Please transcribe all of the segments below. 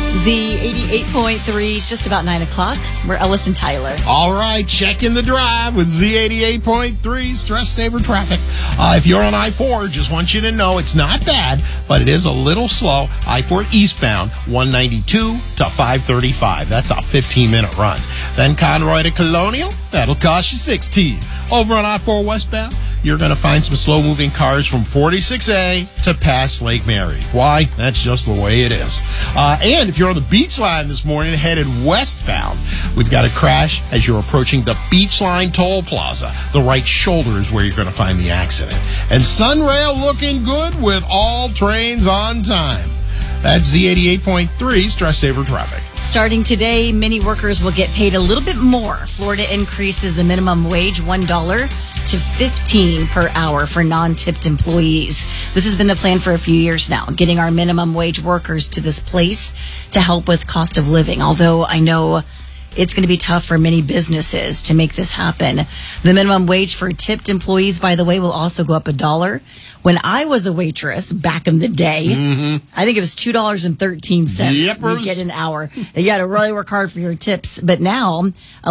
Z88.3 is just about 9 o'clock. We're Ellis and Tyler. All right, checking the drive with Z88.3 Stress Saver Traffic. If you're on I-4, just want you to know it's not bad, but it is a little slow. I-4 eastbound, 192 to 535. That's a 15-minute run. Then Conroy to Colonial, that'll cost you 16. Over on I-4 westbound, you're going to find some slow-moving cars from 46A to past Lake Mary. Why? That's just the way it is. And if you're on the Beach Line this morning headed westbound, we've got a crash as you're approaching the Beach Line Toll Plaza. The right shoulder is where you're going to find the accident. And Sunrail looking good with all trains on time. That's Z88.3 Stress Saver Traffic. Starting today, many workers will get paid a little bit more. Florida increases the minimum wage $1 to $15 per hour for non-tipped employees. This has been the plan for a few years now, getting our minimum wage workers to this place to help with cost of living. Although I know it's going to be tough for many businesses to make this happen. The minimum wage for tipped employees, by the way, will also go up $1. When I was a waitress back in the day, I think it was $2.13 you get an hour. You got to really work hard for your tips. But now,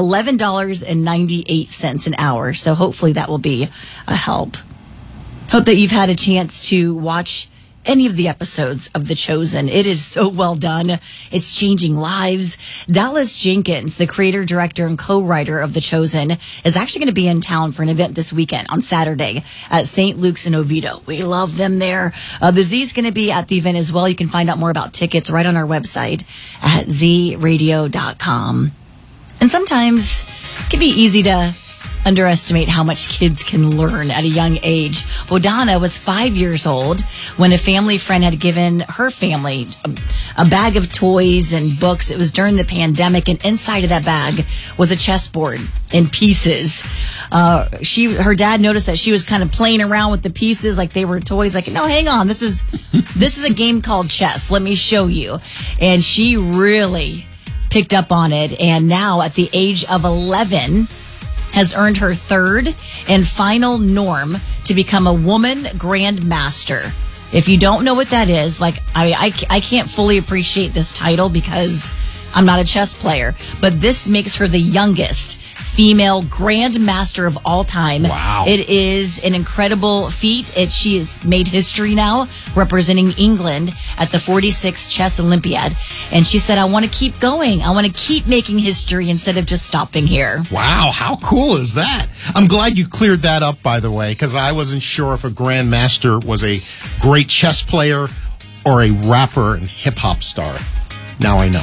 $11.98 an hour. So hopefully that will be a help. Hope that you've had a chance to watch any of the episodes of The Chosen. It is so well done. It's changing lives. Dallas Jenkins, the creator, director, and co-writer of The Chosen, is actually going to be in town for an event this weekend on Saturday at St. Luke's in Oviedo. We love them there. The Z is going to be at the event as well. You can find out more about tickets right on our website at zradio.com. And sometimes it can be easy to underestimate how much kids can learn at a young age. Donna was 5 years old when a family friend had given her family a bag of toys and books. It was during the pandemic, and inside of that bag was a chessboard in pieces. Her dad noticed that she was kind of playing around with the pieces like they were toys. Like, no, hang on, this is a game called chess. Let me show you. And she really picked up on it, and now at the age of 11 has earned her third and final norm to become a woman grandmaster. If you don't know what that is, like I can't fully appreciate this title because I'm not a chess player, but this makes her the youngest female grandmaster of all time. Wow. It is an incredible feat. She has made history now representing England at the 46th Chess Olympiad. And she said, I want to keep going. I want to keep making history instead of just stopping here. Wow, how cool is that? I'm glad you cleared that up, by the way, because I wasn't sure if a grandmaster was a great chess player or a rapper and hip-hop star. Now I know.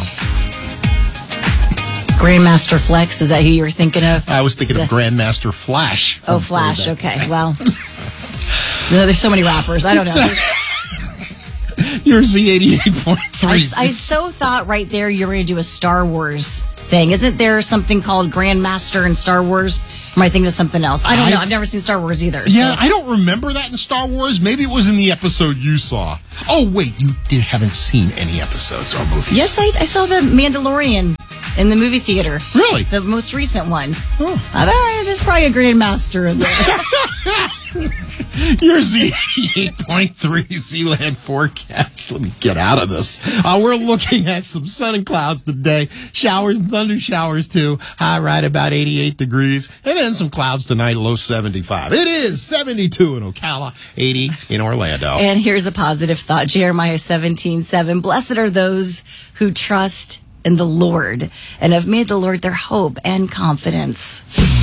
Grandmaster Flex, is that who you were thinking of? I was thinking of Grandmaster Flash. Oh, Flash, okay. Well, there's so many rappers. I don't know. You're Z88.3. I so thought right there you were going to do a Star Wars thing. Isn't there something called Grandmaster in Star Wars? Or am I thinking of something else? I don't know. I've never seen Star Wars either. Yeah, so I don't remember that in Star Wars. Maybe it was in the episode you saw. Oh, wait, you haven't seen any episodes or movies. Yes, I saw The Mandalorian in the movie theater. Really? The most recent one. Oh. There's probably a Grandmaster in there. Your Z88.3 Zealand forecast. Let me get out of this. We're looking at some sun and clouds today. Showers and thunder showers, too. High right about 88 degrees. And then some clouds tonight, low 75. It is 72 in Ocala, 80 in Orlando. And here's a positive thought. Jeremiah 17:7. Blessed are those who trust in the Lord and have made the Lord their hope and confidence.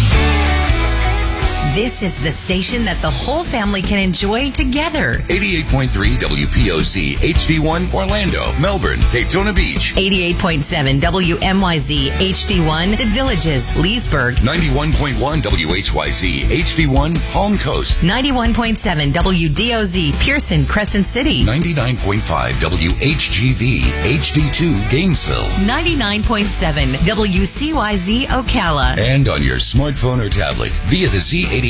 This is the station that the whole family can enjoy together. 88.3 WPOC, HD1, Orlando, Melbourne, Daytona Beach. 88.7 WMYZ, HD1, The Villages, Leesburg. 91.1 WHYZ, HD1, Palm Coast. 91.7 WDOZ, Pearson, Crescent City. 99.5 WHGV, HD2, Gainesville. 99.7 WCYZ, Ocala. And on your smartphone or tablet via the Z88